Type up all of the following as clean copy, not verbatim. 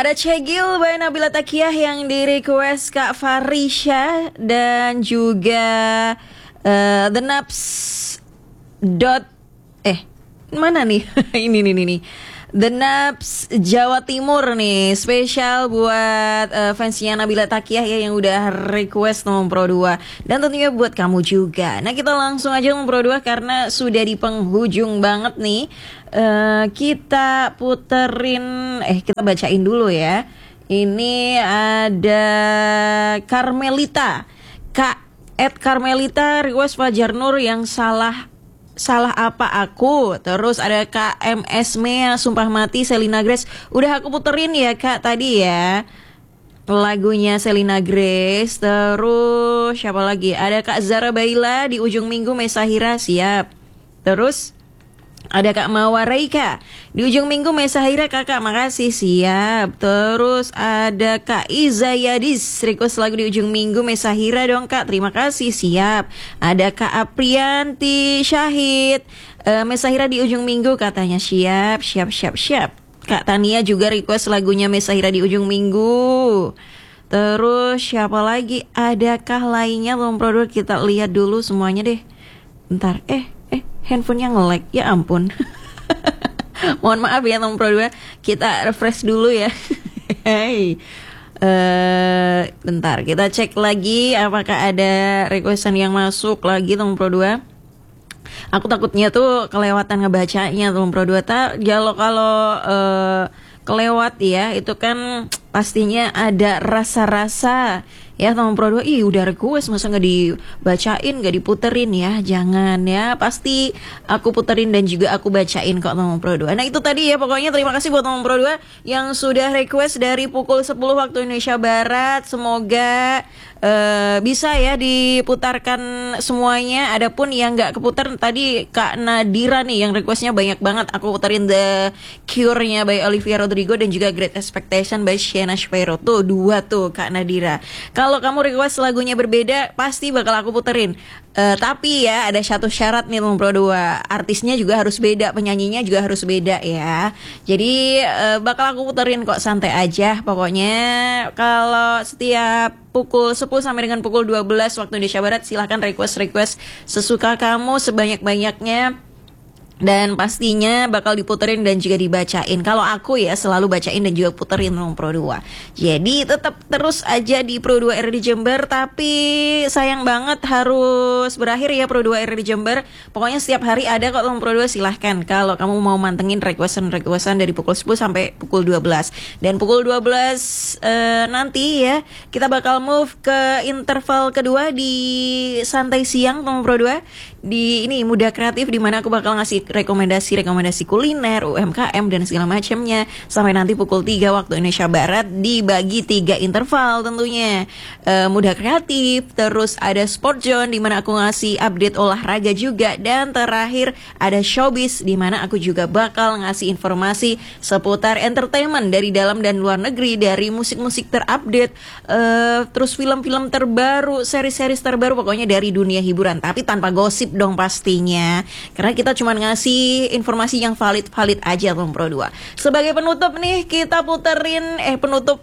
Ada Cegil by Nabila Takiyah yang di request Kak Farisha dan juga The Naps dot mana nih? ini The Naps Jawa Timur nih, spesial buat fansnya Nabila Takiyah ya, yang udah request nomor Pro 2. Dan tentunya buat kamu juga. Nah, kita langsung aja nomor Pro 2 karena sudah di penghujung banget nih. Kita puterin, kita bacain dulu ya. Ini ada Carmelita, Carmelita request Fajar Nur yang salah apa aku. Terus ada Kak MS Mea Sumpah Mati Selina Grace. Udah aku puterin ya Kak tadi ya lagunya Selina Grace. Terus siapa lagi? Ada Kak Zara Baila di ujung minggu Mesahira, siap. Terus ada Kak Mawareika di ujung minggu Mesahira, kakak makasih, siap. Terus ada Kak Izayadis request lagu di ujung minggu Mesahira dong kak, terima kasih, siap. Ada Kak Aprianti Syahid Mesahira di ujung minggu katanya, siap. Kak Tania juga request lagunya Mesahira di ujung minggu. Terus siapa lagi? Adakah lainnya belum produk? Kita lihat dulu semuanya deh. Bentar, handphonenya nge-lag, ya ampun. Mohon maaf ya nomor Pro 2. Kita refresh dulu ya. Bentar, kita cek lagi apakah ada requestan yang masuk lagi nomor Pro 2. Aku takutnya tuh kelewatan ngebacanya nomor Pro 2. Kalau kelewat ya, itu kan pastinya ada rasa-rasa ya nomor Pro 2, udah request masa gak dibacain, gak diputerin ya, jangan ya, pasti aku puterin dan juga aku bacain kok nomor Pro 2. Nah itu tadi ya, pokoknya terima kasih buat nomor Pro 2 yang sudah request dari pukul 10 waktu Indonesia Barat. Semoga bisa ya diputarkan semuanya. Adapun yang gak keputar tadi Kak Nadira nih yang requestnya banyak banget, aku puterin The Cure-nya by Olivia Rodrigo dan juga Great Expectation by Sienna Shapiro. Tuh 2 tuh Kak Nadira. Kalau kamu request lagunya berbeda, pasti bakal aku puterin. Tapi ya ada satu syarat nih nomor Pro 2. Artisnya juga harus beda, penyanyinya juga harus beda ya. Jadi bakal aku puterin kok, santai aja. Pokoknya kalau setiap pukul 10 sampai dengan pukul 12 waktu Indonesia Barat, silahkan request sesuka kamu sebanyak-banyaknya. Dan pastinya bakal diputerin dan juga dibacain. Kalau aku ya selalu bacain dan juga puterin nomor Pro 2. Jadi tetap terus aja di Pro 2 RRD Jember. Tapi sayang banget harus berakhir ya Pro 2 RRD Jember. Pokoknya setiap hari ada kok nomor Pro 2, silahkan. Kalau kamu mau mantengin requestan dari pukul 10 sampai pukul 12. Dan pukul 12 nanti ya kita bakal move ke interval kedua di Santai Siang nomor Pro 2. Di ini Muda Kreatif, dimana aku bakal ngasih rekomendasi kuliner, UMKM dan segala macamnya sampai nanti pukul 3 waktu Indonesia Barat, dibagi 3 interval tentunya. Muda Kreatif, terus ada Sport Zone dimana aku ngasih update olahraga juga, dan terakhir ada Showbiz dimana aku juga bakal ngasih informasi seputar entertainment dari dalam dan luar negeri, dari musik-musik terupdate, terus film-film terbaru, series-series terbaru, pokoknya dari dunia hiburan, tapi tanpa gosip dong pastinya, karena kita cuma ngasih informasi yang valid aja Bang Pro 2. Sebagai penutup nih kita puterin penutup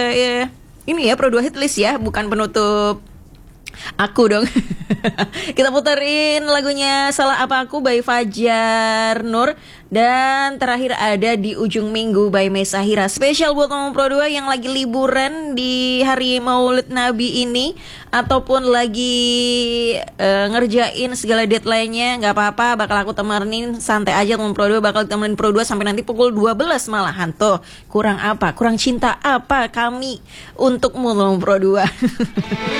ini ya Pro 2 hitlist ya, bukan penutup aku dong. Kita puterin lagunya Salah Apa Aku by Fajar Nur. Dan terakhir ada Di Ujung Minggu by Mesahira. Spesial buat nomor Pro 2 yang lagi liburan di hari Maulid Nabi ini, ataupun lagi ngerjain segala deadline-nya, gak apa-apa, bakal aku temenin, santai aja nomor Pro 2, bakal temenin Pro 2 sampai nanti pukul 12 malahan. Tuh, kurang apa? Kurang cinta apa kami untukmu nomor Pro 2.